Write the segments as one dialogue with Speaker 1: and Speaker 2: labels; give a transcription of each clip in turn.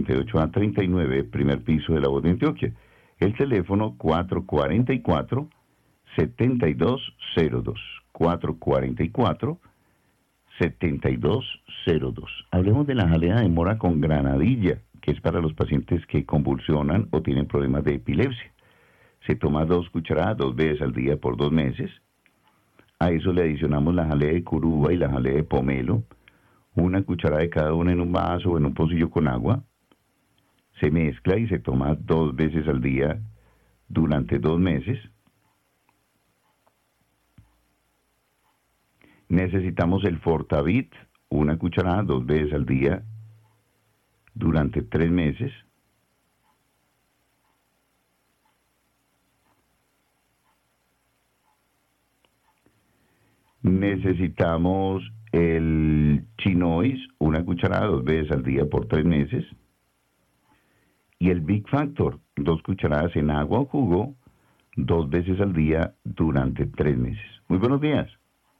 Speaker 1: 88A39, primer piso de La Voz de Antioquia. El teléfono 444-7202. 444-7202. Hablemos de la jalea de mora con granadilla, que es para los pacientes que convulsionan o tienen problemas de epilepsia. Se toma 2 cucharadas 2 veces al día por 2 meses. A eso le adicionamos la jalea de curuba y la jalea de pomelo, 1 cucharada de cada una en un vaso o en un pocillo con agua. Se mezcla y se toma 2 veces al día durante 2 meses. Necesitamos el Fortavit, 1 cucharada 2 veces al día durante 3 meses. Necesitamos el Chinois, 1 cucharada 2 veces al día por 3 meses. Y el Big Factor, 2 cucharadas en agua o jugo, 2 veces al día durante 3 meses. Muy buenos días.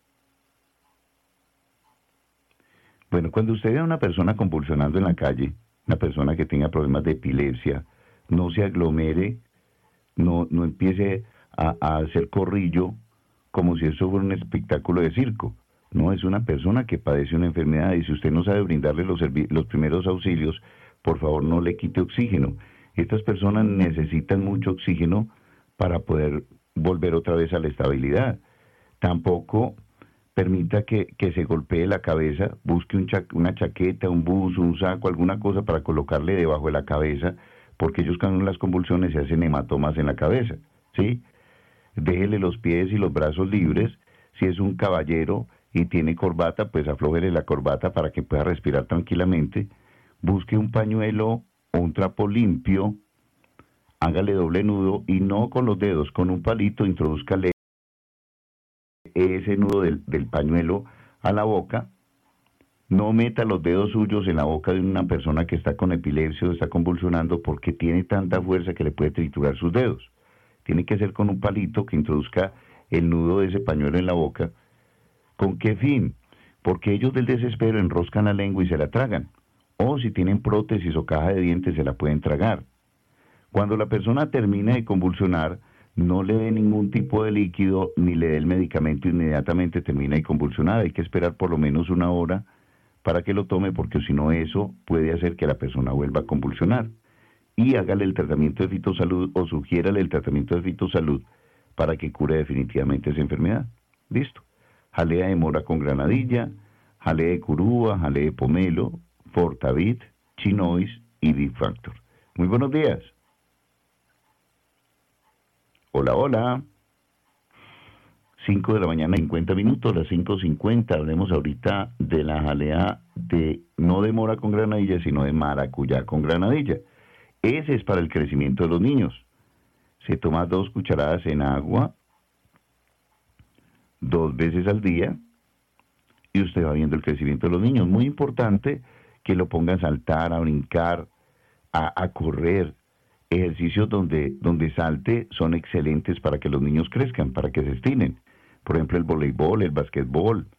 Speaker 1: Bueno, cuando usted ve a una persona convulsionando en la calle, una persona que tenga problemas de epilepsia, no se aglomere, no empiece a hacer corrillo como si eso fuera un espectáculo de circo. No, es una persona que padece una enfermedad y si usted no sabe brindarle los primeros auxilios, por favor no le quite oxígeno. Estas personas necesitan mucho oxígeno para poder volver otra vez a la estabilidad. Tampoco permita que se golpee la cabeza, busque una chaqueta, un buzo, un saco, alguna cosa para colocarle debajo de la cabeza, porque ellos cuando las convulsiones se hacen hematomas en la cabeza, ¿sí? Déjele los pies y los brazos libres. Si es un caballero y tiene corbata, pues aflójele la corbata para que pueda respirar tranquilamente. Busque un pañuelo o un trapo limpio, hágale doble nudo y no con los dedos, con un palito introdúzcale ese nudo del pañuelo a la boca. No meta los dedos suyos en la boca de una persona que está con epilepsia o está convulsionando porque tiene tanta fuerza que le puede triturar sus dedos. Tiene que ser con un palito que introduzca el nudo de ese pañuelo en la boca. ¿Con qué fin? Porque ellos del desespero enroscan la lengua y se la tragan. O si tienen prótesis o caja de dientes se la pueden tragar. Cuando la persona termina de convulsionar, no le dé ningún tipo de líquido ni le dé el medicamento inmediatamente termina de convulsionar. Hay que esperar por lo menos 1 hora para que lo tome porque si no eso puede hacer que la persona vuelva a convulsionar. Y hágale el tratamiento de fitosalud o sugiérale el tratamiento de fitosalud para que cure definitivamente esa enfermedad. Listo. Jalea de mora con granadilla, jalea de curuba, jalea de pomelo, Fortavit, Chinois y Big Factor. Muy buenos días. Hola, hola. 5 de la mañana, 50 minutos, las 5:50. Hablemos ahorita de la jalea no de mora con granadilla, sino de maracuyá con granadilla. Ese es para el crecimiento de los niños. Se toma 2 cucharadas en agua 2 veces al día y usted va viendo el crecimiento de los niños. Muy importante que lo ponga a saltar, a brincar, a correr. Ejercicios donde salte son excelentes para que los niños crezcan, para que se estiren. Por ejemplo, el voleibol, el basquetbol,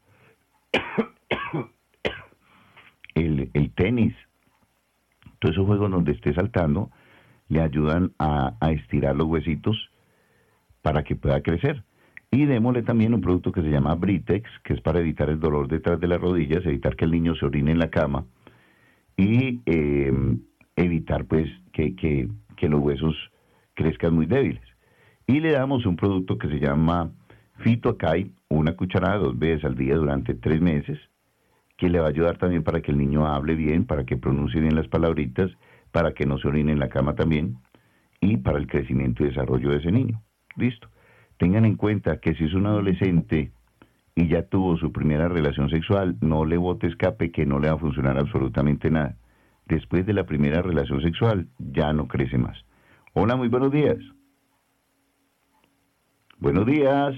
Speaker 1: el tenis. Todos esos juegos donde esté saltando le ayudan a estirar los huesitos para que pueda crecer. Y démosle también un producto que se llama Britex, que es para evitar el dolor detrás de las rodillas, evitar que el niño se orine en la cama y evitar pues que los huesos crezcan muy débiles. Y le damos un producto que se llama Fitoacay, 1 cucharada 2 veces al día durante 3 meses, que le va a ayudar también para que el niño hable bien, para que pronuncie bien las palabritas, para que no se orine en la cama también, y para el crecimiento y desarrollo de ese niño. Listo. Tengan en cuenta que si es un adolescente y ya tuvo su primera relación sexual, no le bote escape que no le va a funcionar absolutamente nada. Después de la primera relación sexual, ya no crece más. Hola, muy buenos días. Buenos días.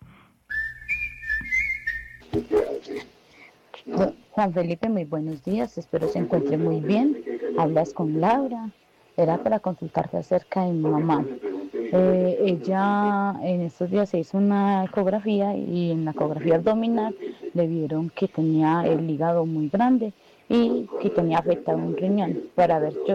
Speaker 2: Juan Felipe, muy buenos días, espero se encuentre muy bien. Hablas con Laura, era para consultarte acerca de mi mamá. Ella en estos días se hizo una ecografía y en la ecografía abdominal le vieron que tenía el hígado muy grande y que tenía afectado un riñón. Para ver, yo